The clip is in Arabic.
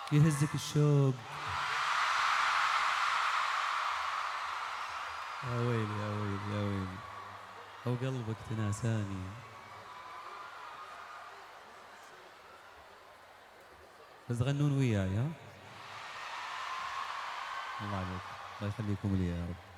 يهزك الشوق. يا ويلي يا ويلي يا ويلي، أو قلبك تناساني. بس تغنون وياي ها. الله عليك، الله يخليكم لي يا رب.